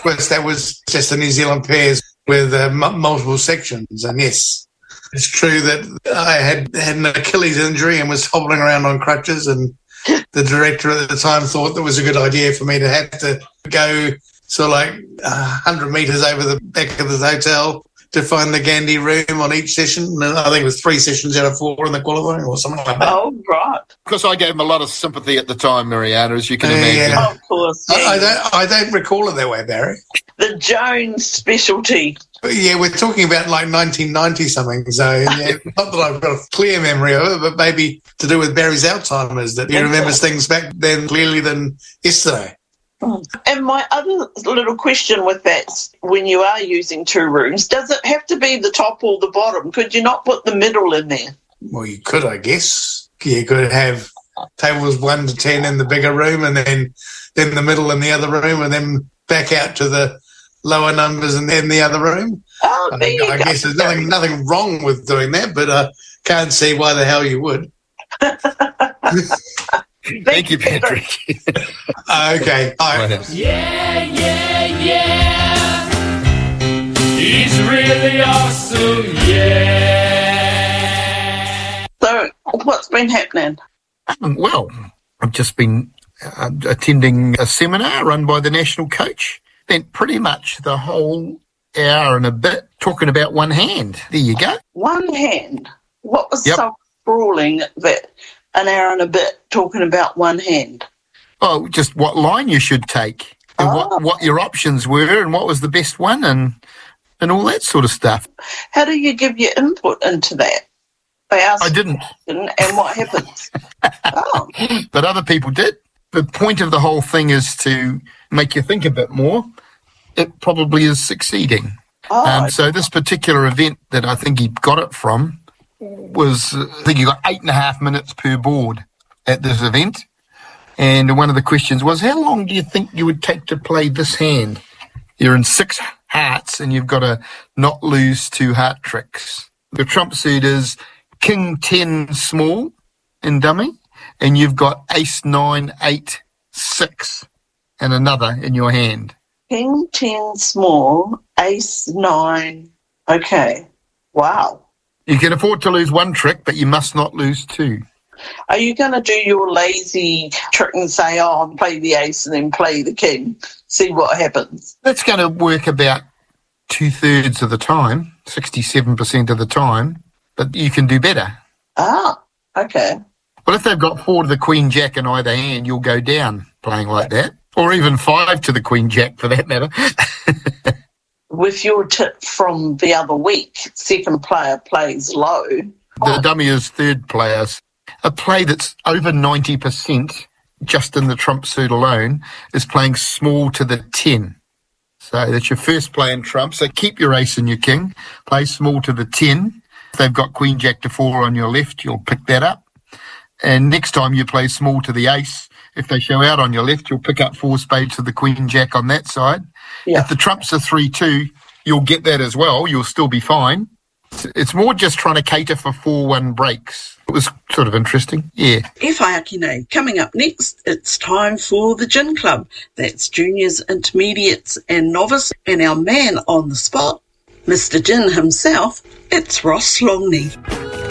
course, that was just the New Zealand pairs with multiple sections. And yes, it's true that I had an Achilles injury and was hobbling around on crutches, and the director at the time thought that was a good idea for me to have to go sort of like 100 metres over the back of the hotel to find the Gandhi room on each session. And I think it was 3 sessions out of 4 in the qualifying or something like that. Oh, right. Because I gave him a lot of sympathy at the time, Mariana, as you can imagine. Yeah. Of course. Yeah. I don't recall it that way, Barry. The Jones specialty. Yeah, we're talking about like 1990 something. So yeah, not that I've got a clear memory of it, but maybe to do with Barry's Alzheimer's, that he remembers things back then clearly than yesterday. And my other little question with that, when you are using 2 rooms, does it have to be the top or the bottom? Could you not put the middle in there? Well, you could, I guess. You could have tables 1 to 10 in the bigger room, and then the middle in the other room, and then back out to the lower numbers and then the other room. Oh, there you go. I guess there's nothing wrong with doing that, but I can't see why the hell you would. Thank you, Patrick. Okay. Yeah. He's really awesome, yeah. So, what's been happening? Well, I've just been attending a seminar run by the national coach. Spent pretty much the whole hour and a bit talking about one hand. There you go. One hand. What was so sprawling that an hour and a bit talking about one hand? Oh, just what line you should take, and what your options were, and what was the best one, and all that sort of stuff. How do you give your input into that? They asked I didn't. And what happens? But other people did. The point of the whole thing is to make you think a bit more. It probably is succeeding. So this particular event that I think he got it from was, I think you got 8.5 minutes per board at this event. And one of the questions was, how long do you think you would take to play this hand? You're in 6 hearts and you've got to not lose 2 heart tricks. The trump suit is King 10 small in dummy, and you've got Ace 9, 8, 6 and another in your hand. King 10 small, Ace 9. Okay. Wow. You can afford to lose 1 trick, but you must not lose 2. Are you going to do your lazy trick and say, I'll play the ace and then play the king, see what happens? That's going to work about 2/3 of the time, 67% of the time, but you can do better. Okay. Well, if they've got 4 to the Queen Jack in either hand, you'll go down playing like that, or even 5 to the Queen Jack for that matter. With your tip from the other week, second player plays low. The dummy is third players. A play that's over 90%, just in the trump suit alone, is playing small to the 10. So that's your first play in trump. So keep your ace and your king, play small to the 10. If they've got Queen Jack to 4 on your left, you'll pick that up. And next time you play small to the ace, if they show out on your left, you'll pick up 4 spades to the Queen Jack on that side. Yeah. If the trumps are 3-2, you'll get that as well. You'll still be fine. It's more just trying to cater for 4-1 breaks. It was sort of interesting, yeah. Whaiakine. Coming up next, it's time for the Gin Club. That's juniors, intermediates and novice. And our man on the spot, Mr. Gin himself, it's Ross Longley.